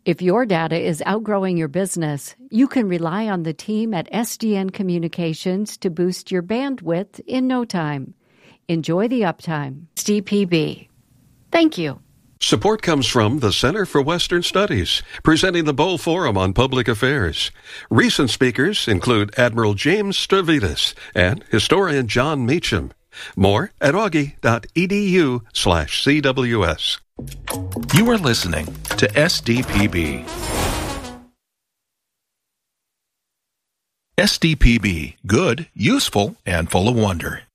If your data is outgrowing your business, you can rely on the team at SDN Communications to boost your bandwidth in no time. Enjoy the uptime. SDPB. Thank you. Support comes from the Center for Western Studies, presenting the Bow Forum on Public Affairs. Recent speakers include Admiral James Stavridis and historian John Meacham. More at augie.edu/CWS. You are listening to SDPB. SDPB, good, useful, and full of wonder.